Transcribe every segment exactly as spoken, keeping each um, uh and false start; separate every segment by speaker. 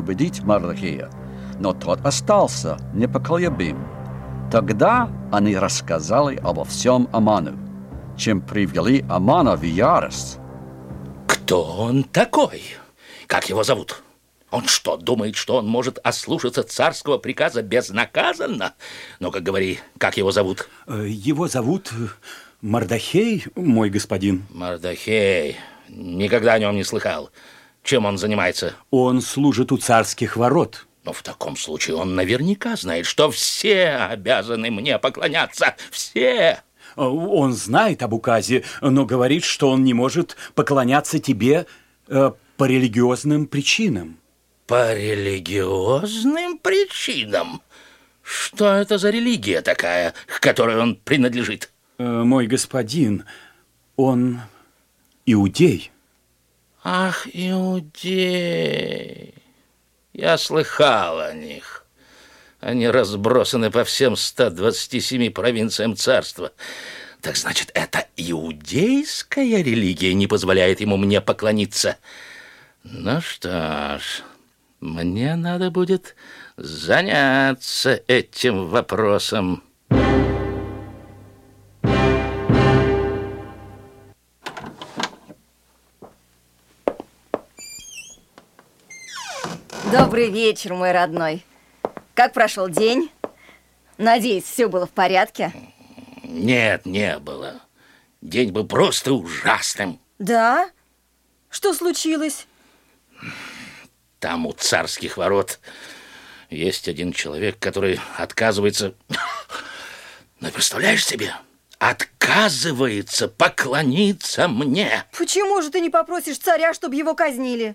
Speaker 1: победить Мардахея, но тот остался непоколебим. Тогда они рассказали обо всем Аману, чем привели Амана в ярость.
Speaker 2: Кто он такой? Как его зовут? Он что, думает, что он может ослушаться царского приказа безнаказанно? Ну-ка, говори, как его зовут?
Speaker 3: Его зовут Мардахей, мой господин.
Speaker 2: Мардахей. Никогда о нем не слыхал. Чем он занимается?
Speaker 3: Он служит у царских ворот.
Speaker 2: Но в таком случае он наверняка знает, что все обязаны мне поклоняться. Все.
Speaker 3: Он знает об указе, но говорит, что он не может поклоняться тебе э, по религиозным причинам.
Speaker 2: По религиозным причинам? Что это за религия такая, к которой он принадлежит?
Speaker 3: Э, мой господин, он иудей.
Speaker 2: Ах, иудей. Я слыхал о них. Они разбросаны по всем ста двадцати семи провинциям царства. Так значит, это иудейская религия не позволяет ему мне поклониться. Ну что ж, мне надо будет заняться этим вопросом.
Speaker 4: Добрый вечер, мой родной. Как прошел день? Надеюсь, все было в порядке?
Speaker 2: Нет, не было. День был просто ужасным.
Speaker 4: Да? Что случилось?
Speaker 2: Там у царских ворот есть один человек, который отказывается... Ну, представляешь себе? Отказывается поклониться мне.
Speaker 4: Почему же ты не попросишь царя, чтобы его казнили?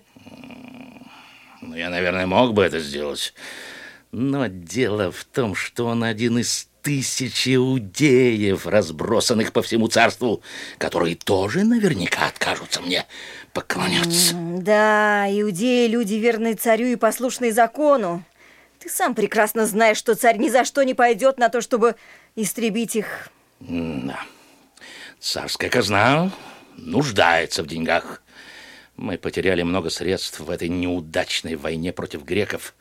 Speaker 2: Ну, я, наверное, мог бы это сделать. Но дело в том, что он один из тысяч иудеев, разбросанных по всему царству, которые тоже наверняка откажутся мне поклоняться.
Speaker 4: Да, иудеи – люди, верные царю и послушные закону. Ты сам прекрасно знаешь, что царь ни за что не пойдет на то, чтобы истребить их.
Speaker 2: Да. Царская казна нуждается в деньгах. Мы потеряли много средств в этой неудачной войне против греков.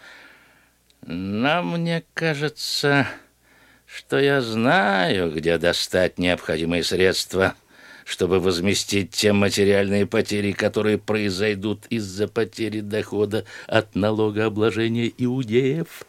Speaker 2: Но мне кажется, что я знаю, где достать необходимые средства, чтобы возместить те материальные потери, которые произойдут из-за потери дохода от налогообложения иудеев.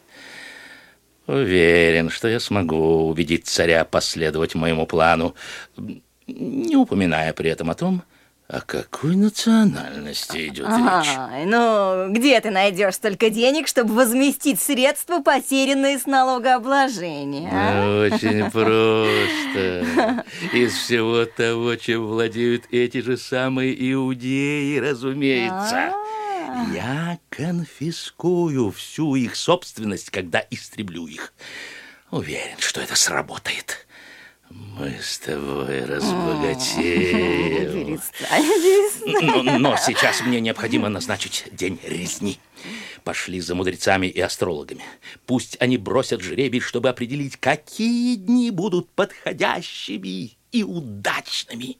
Speaker 2: Уверен, что я смогу убедить царя последовать моему плану, не упоминая при этом о том, о какой национальности идет речь.
Speaker 4: Ай, ну, где ты найдешь столько денег, чтобы возместить средства, потерянные с налогообложения? А?
Speaker 2: Очень просто. Из всего того, чем владеют эти же самые иудеи, разумеется. Я конфискую всю их собственность, когда истреблю их. Уверен, что это сработает. Мы с тобой разбогатеем. Но, но сейчас мне необходимо назначить день резни. Пошли за мудрецами и астрологами. Пусть они бросят жребий, чтобы определить, какие дни будут подходящими и удачными.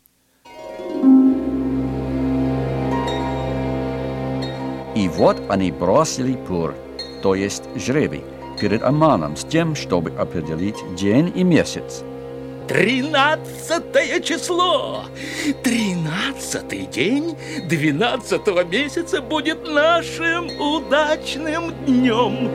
Speaker 1: И вот они бросили пур, то есть жребий, перед Аманом с тем, чтобы определить день и месяц.
Speaker 2: Тринадцатое число! Тринадцатый день двенадцатого месяца будет нашим удачным днем.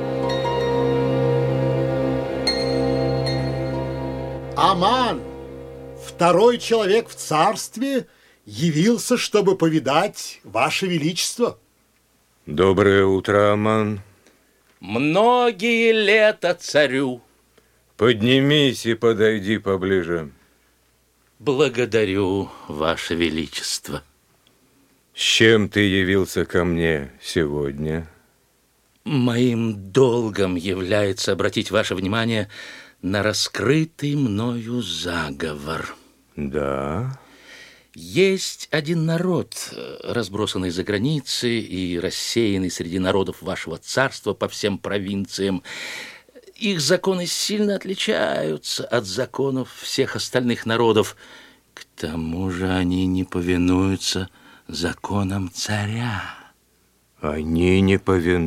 Speaker 5: Аман, второй человек в царстве, явился, чтобы повидать Ваше Величество.
Speaker 6: Доброе утро, Аман.
Speaker 2: Многие лета царю.
Speaker 6: Поднимись и подойди поближе.
Speaker 2: Благодарю, Ваше Величество.
Speaker 6: С чем ты явился ко мне сегодня?
Speaker 2: Моим долгом является обратить ваше внимание на раскрытый мною заговор.
Speaker 6: Да?
Speaker 2: Есть один народ, разбросанный за границей и рассеянный среди народов вашего царства по всем провинциям. Их законы сильно отличаются от законов всех остальных народов. К тому же они не повинуются законам царя.
Speaker 6: Они не повинуются